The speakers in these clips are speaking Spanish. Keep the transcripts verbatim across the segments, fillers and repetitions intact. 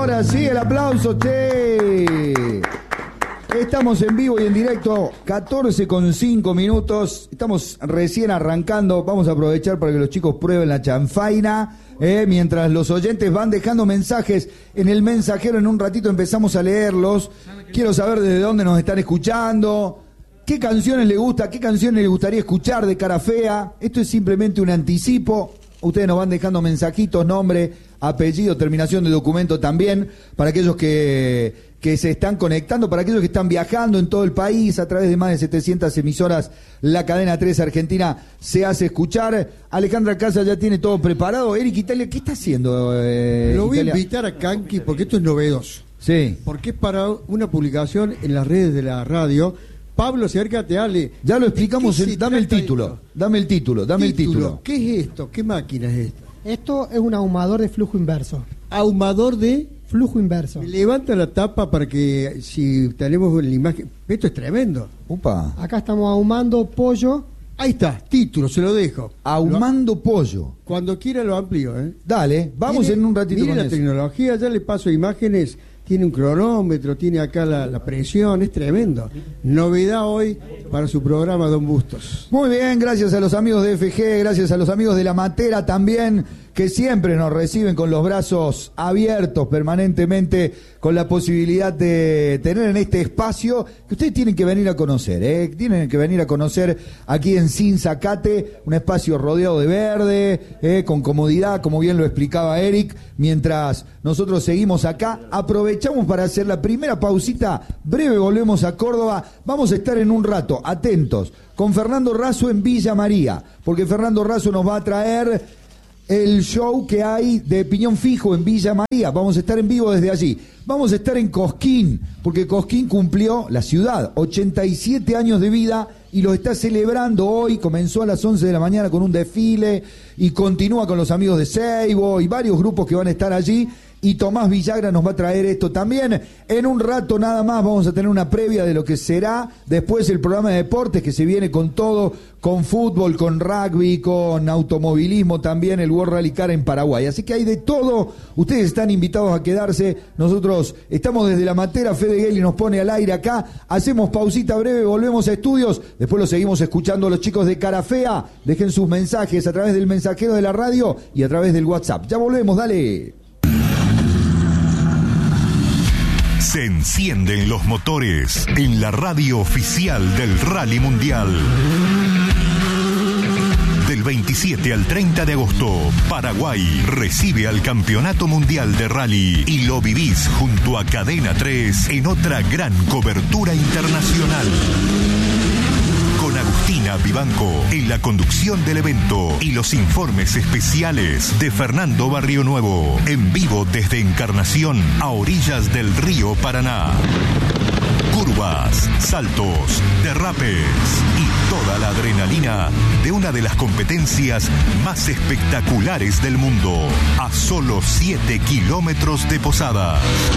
ahora sí, el aplauso, che. Estamos en vivo y en directo, catorce con cinco minutos. Estamos recién arrancando. Vamos a aprovechar para que los chicos prueben la chanfaina. Eh, mientras los oyentes van dejando mensajes en el mensajero, en un ratito empezamos a leerlos. Quiero saber desde dónde nos están escuchando, qué canciones les gusta, qué canciones les gustaría escuchar de Cara Fea. Esto es simplemente un anticipo. Ustedes nos van dejando mensajitos, nombre, apellido, terminación de documento también, para aquellos que, que se están conectando, para aquellos que están viajando en todo el país a través de más de setecientas emisoras. La cadena tres Argentina se hace escuchar. Alejandra Casa ya tiene todo preparado. Eric Italia, ¿qué está haciendo? Eh, Lo voy Italia? a invitar a Kanki porque esto es novedoso. Sí. Porque es para una publicación en las redes de la radio. Pablo, acércate, Ale. Ya lo explicamos, el, dame el título, esto? dame el título, dame el título. ¿Qué es esto? ¿Qué máquina es esta? Esto es un ahumador de flujo inverso. Ahumador de... Flujo inverso. Me levanta la tapa para que, si tenemos la imagen... Esto es tremendo. Upa. Acá estamos ahumando pollo. Ahí está, título, se lo dejo. Ahumando lo, pollo. Cuando quiera lo amplío, ¿eh? Dale, vamos mire, en un ratito mire con la eso. Tecnología, ya le paso imágenes... Tiene un cronómetro, tiene acá la, la presión, es tremendo. Novedad hoy para su programa, Don Bustos. Muy bien, gracias a los amigos de F G, gracias a los amigos de La Matera también, que siempre nos reciben con los brazos abiertos permanentemente, con la posibilidad de tener en este espacio que ustedes tienen que venir a conocer, ¿eh? Tienen que venir a conocer aquí en Sinzacate, un espacio rodeado de verde, ¿eh? Con comodidad, como bien lo explicaba Eric, mientras nosotros seguimos acá. Aprovechamos para hacer la primera pausita breve, volvemos a Córdoba. Vamos a estar en un rato, atentos, con Fernando Razo en Villa María, porque Fernando Razo nos va a traer el show que hay de Piñón Fijo en Villa María. Vamos a estar en vivo desde allí. Vamos a estar en Cosquín, porque Cosquín cumplió, la ciudad, ochenta y siete años de vida y lo está celebrando hoy. Comenzó a las once de la mañana con un desfile y continúa con los amigos de Seibo y varios grupos que van a estar allí. Y Tomás Villagra nos va a traer esto también. En un rato nada más vamos a tener una previa de lo que será después el programa de deportes, que se viene con todo, con fútbol, con rugby, con automovilismo también, el World Rally Car en Paraguay. Así que hay de todo. Ustedes están invitados a quedarse. Nosotros estamos desde La Matera, Fede Gelli nos pone al aire acá. Hacemos pausita breve, volvemos a estudios. Después lo seguimos escuchando a los chicos de Cara Fea. Dejen sus mensajes a través del mensajero de la radio y a través del WhatsApp. Ya volvemos, dale. Se encienden los motores en la radio oficial del Rally Mundial. Del veintisiete al treinta de agosto, Paraguay recibe al Campeonato Mundial de Rally y lo vivís junto a Cadena tres en otra gran cobertura internacional. Con Agustina Vivanco en la conducción del evento y los informes especiales de Fernando Barrio Nuevo, en vivo desde Encarnación a orillas del río Paraná. Curvas, saltos, derrapes y toda la adrenalina de una de las competencias más espectaculares del mundo, a solo siete kilómetros de Posadas.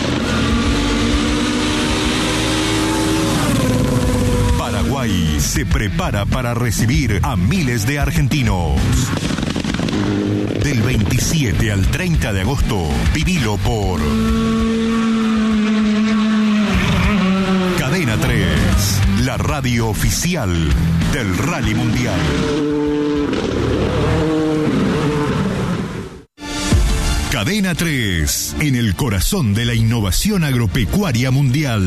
Paraguay se prepara para recibir a miles de argentinos. Del veintisiete al treinta de agosto, vivilo por Cadena tres, la radio oficial del Rally Mundial. Cadena tres, en el corazón de la innovación agropecuaria mundial.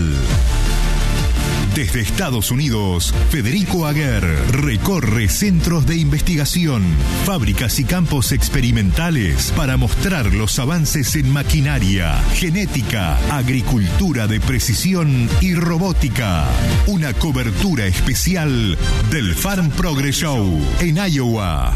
Desde Estados Unidos, Federico Aguer recorre centros de investigación, fábricas y campos experimentales para mostrar los avances en maquinaria, genética, agricultura de precisión y robótica. Una cobertura especial del Farm Progress Show en Iowa.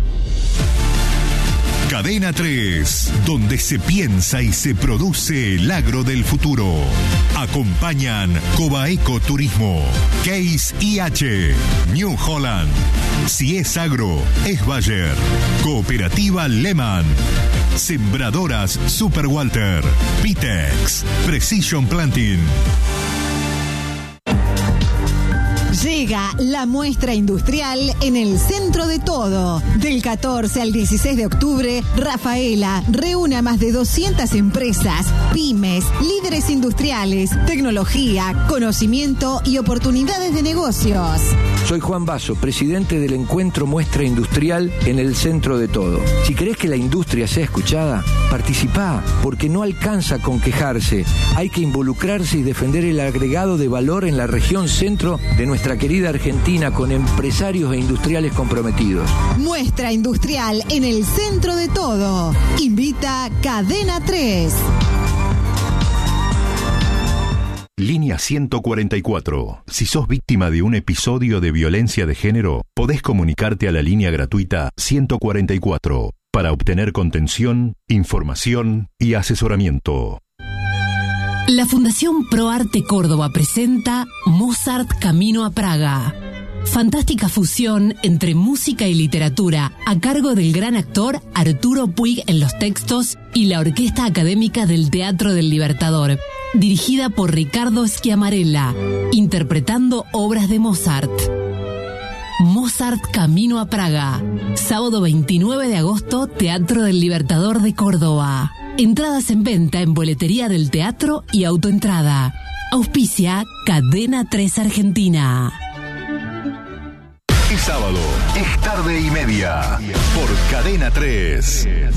Cadena tres, donde se piensa y se produce el agro del futuro. Acompañan Cobaeco Turismo, Case I H, New Holland. Si es agro, es Bayer. Cooperativa Lehman. Sembradoras Super Walter. Pitex. Precision Planting. Llega la muestra industrial en el centro de todo. Del catorce al dieciséis de octubre, Rafaela reúne a más de doscientas empresas, pymes, líderes industriales, tecnología, conocimiento y oportunidades de negocios. Soy Juan Basso, presidente del encuentro Muestra Industrial en el centro de todo. Si querés que la industria sea escuchada, participá, porque no alcanza con quejarse. Hay que involucrarse y defender el agregado de valor en la región centro de nuestra querida Argentina con empresarios e industriales comprometidos. Muestra industrial en el centro de todo. Invita Cadena tres. Línea ciento cuarenta y cuatro. Si sos víctima de un episodio de violencia de género, podés comunicarte a la línea gratuita ciento cuarenta y cuatro para obtener contención, información y asesoramiento. La Fundación ProArte Córdoba presenta Mozart Camino a Praga. Fantástica fusión entre música y literatura a cargo del gran actor Arturo Puig en los textos y la Orquesta Académica del Teatro del Libertador, dirigida por Ricardo Schiamarella, interpretando obras de Mozart. Mozart Camino a Praga, sábado veintinueve de agosto, Teatro del Libertador de Córdoba. Entradas en venta en boletería del teatro y autoentrada. Auspicia Cadena tres Argentina. Es sábado, es tarde y media, por Cadena tres.